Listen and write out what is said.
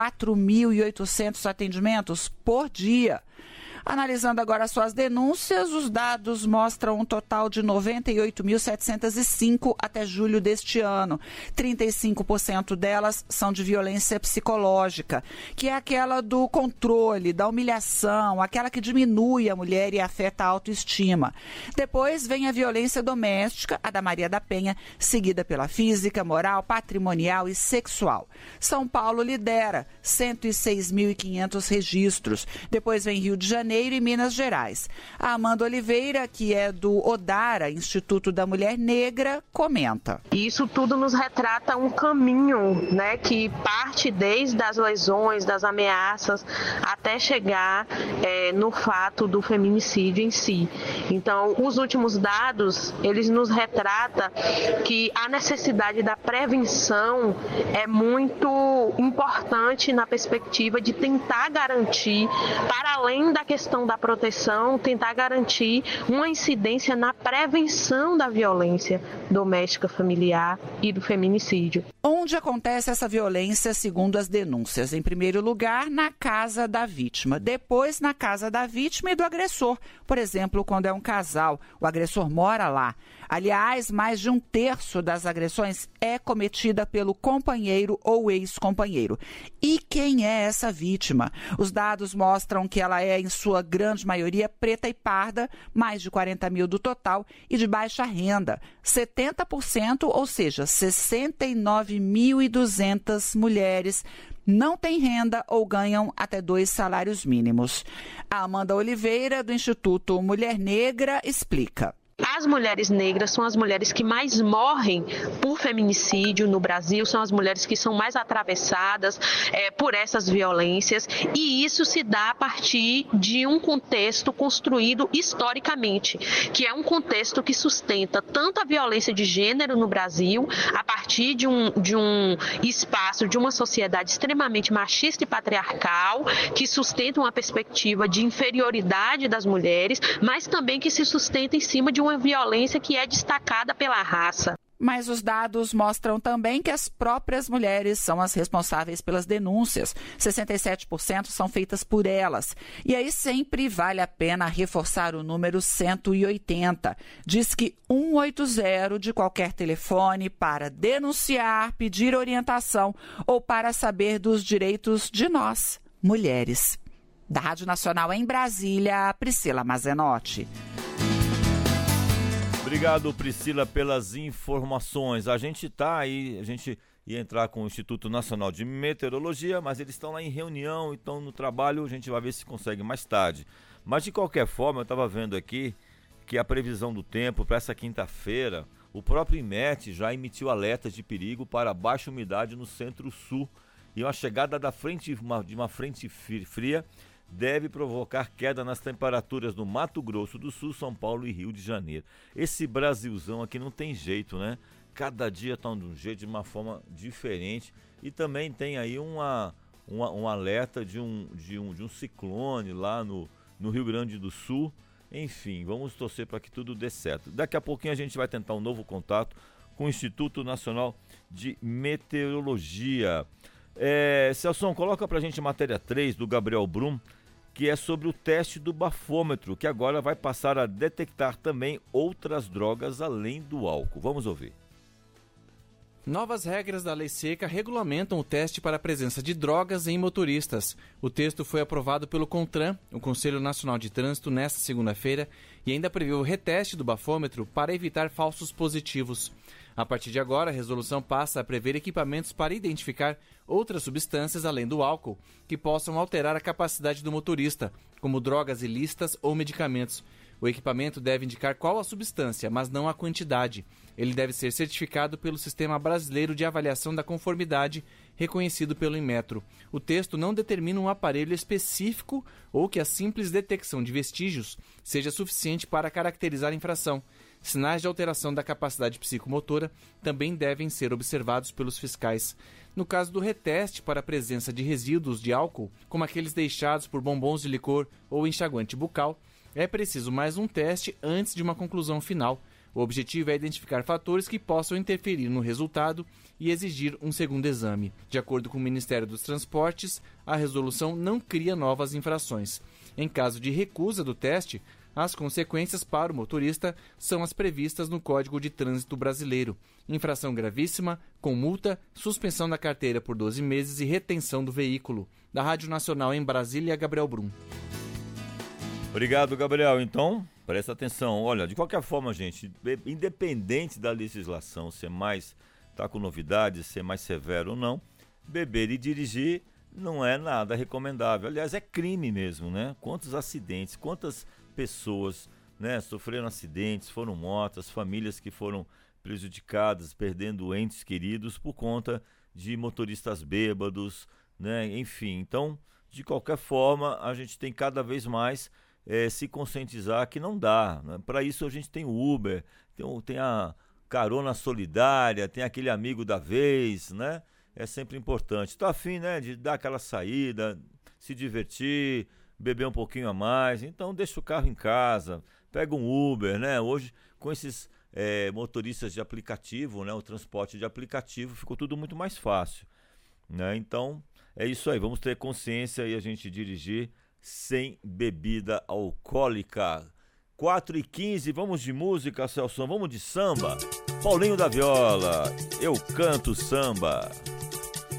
4.800 atendimentos por dia. Analisando agora suas denúncias, os dados mostram um total de 98.705 até julho deste ano. 35% delas são de violência psicológica, que é aquela do controle, da humilhação, aquela que diminui a mulher e afeta a autoestima. Depois vem a violência doméstica, a da Maria da Penha, seguida pela física, moral, patrimonial e sexual. São Paulo lidera, 106.500 registros. Depois vem Rio de Janeiro e Minas Gerais. A Amanda Oliveira, que é do ODARA, Instituto da Mulher Negra, comenta. Isso tudo nos retrata um caminho, né, que parte desde as lesões, das ameaças, até chegar no fato do feminicídio em si. Então, os últimos dados, eles nos retratam que a necessidade da prevenção é muito importante na perspectiva de tentar garantir, para além da questão da proteção, tentar garantir uma incidência na prevenção da violência doméstica, familiar e do feminicídio. Onde acontece essa violência, segundo as denúncias? Em primeiro lugar, na casa da vítima. Depois, na casa da vítima e do agressor. Por exemplo, quando é um casal, o agressor mora lá. Aliás, mais de 1/3 das agressões é cometida pelo companheiro ou ex-companheiro. E quem é essa vítima? Os dados mostram que ela é, em sua grande maioria, preta e parda, mais de 40 mil do total, e de baixa renda. 70%, ou seja, 69.200 mulheres não têm renda ou ganham até 2 salários mínimos. A Amanda Oliveira, do Instituto Mulher Negra, explica. As mulheres negras são as mulheres que mais morrem por feminicídio no Brasil, são as mulheres que são mais atravessadas por essas violências, e isso se dá a partir de um contexto construído historicamente, que é um contexto que sustenta tanto a violência de gênero no Brasil, a partir de um espaço, de uma sociedade extremamente machista e patriarcal, que sustenta uma perspectiva de inferioridade das mulheres, mas também que se sustenta em cima de uma violência que é destacada pela raça. Mas os dados mostram também que as próprias mulheres são as responsáveis pelas denúncias. 67% são feitas por elas. E aí sempre vale a pena reforçar o número 180. Diz que 180 de qualquer telefone para denunciar, pedir orientação ou para saber dos direitos de nós, mulheres. Da Rádio Nacional em Brasília, Priscila Mazenotti. Obrigado, Priscila, pelas informações. A gente ia entrar com o Instituto Nacional de Meteorologia, mas eles estão lá em reunião, estão no trabalho, a gente vai ver se consegue mais tarde. Mas de qualquer forma, eu estava vendo aqui que a previsão do tempo para essa quinta-feira, o próprio IMET já emitiu alertas de perigo para baixa umidade no centro-sul e uma chegada de uma frente fria deve provocar queda nas temperaturas no Mato Grosso do Sul, São Paulo e Rio de Janeiro. Esse Brasilzão aqui não tem jeito, né? Cada dia está de um jeito, de uma forma diferente. E também tem aí um alerta de um ciclone lá no Rio Grande do Sul. Enfim, vamos torcer para que tudo dê certo. Daqui a pouquinho a gente vai tentar um novo contato com o Instituto Nacional de Meteorologia. Celson, coloca pra gente a matéria 3 do Gabriel Brum, que é sobre o teste do bafômetro, que agora vai passar a detectar também outras drogas além do álcool. Vamos ouvir. Novas regras da Lei Seca regulamentam o teste para a presença de drogas em motoristas. O texto foi aprovado pelo CONTRAN, o Conselho Nacional de Trânsito, nesta segunda-feira, e ainda prevê o reteste do bafômetro para evitar falsos positivos. A partir de agora, a resolução passa a prever equipamentos para identificar outras substâncias além do álcool que possam alterar a capacidade do motorista, como drogas ilícitas ou medicamentos. O equipamento deve indicar qual a substância, mas não a quantidade. Ele deve ser certificado pelo Sistema Brasileiro de Avaliação da Conformidade, reconhecido pelo Inmetro. O texto não determina um aparelho específico ou que a simples detecção de vestígios seja suficiente para caracterizar a infração. Sinais de alteração da capacidade psicomotora também devem ser observados pelos fiscais. No caso do reteste para a presença de resíduos de álcool, como aqueles deixados por bombons de licor ou enxaguante bucal, é preciso mais um teste antes de uma conclusão final. O objetivo é identificar fatores que possam interferir no resultado e exigir um segundo exame. De acordo com o Ministério dos Transportes, a resolução não cria novas infrações. Em caso de recusa do teste, as consequências para o motorista são as previstas no Código de Trânsito Brasileiro. Infração gravíssima, com multa, suspensão da carteira por 12 meses e retenção do veículo. Da Rádio Nacional em Brasília, Gabriel Brum. Obrigado, Gabriel. Então, presta atenção. Olha, de qualquer forma, gente, independente da legislação ser mais, tá com novidades, ser mais severo ou não, beber e dirigir não é nada recomendável. Aliás, é crime mesmo, né? Quantos acidentes, quantas pessoas, né, sofreram acidentes, foram mortas, famílias que foram prejudicadas, perdendo entes queridos por conta de motoristas bêbados, né? Enfim, então, de qualquer forma, a gente tem cada vez mais se conscientizar que não dá, né? Para isso a gente tem o Uber, tem a carona solidária, tem aquele amigo da vez, né? É sempre importante. Tá afim, né, de dar aquela saída, se divertir, beber um pouquinho a mais, então deixa o carro em casa, pega um Uber, né? Hoje, com esses motoristas de aplicativo, né, o transporte de aplicativo, ficou tudo muito mais fácil, né? Então, é isso aí, vamos ter consciência e a gente dirigir sem bebida alcoólica. 4h15, vamos de música, Celso, vamos de samba. Paulinho da Viola, eu canto samba.